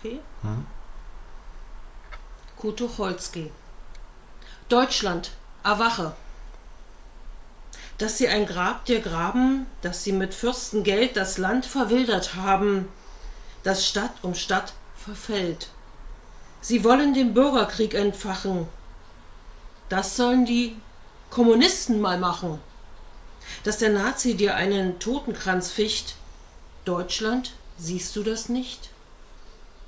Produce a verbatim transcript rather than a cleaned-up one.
okay? Hm? Kurt Tucholsky. Deutschland, erwache! Dass sie ein Grab dir graben, dass sie mit Fürstengeld das Land verwildert haben, das Stadt um Stadt verfällt. Sie wollen den Bürgerkrieg entfachen. Das sollen die Kommunisten mal machen. Dass der Nazi dir einen Totenkranz ficht. Deutschland, siehst du das nicht?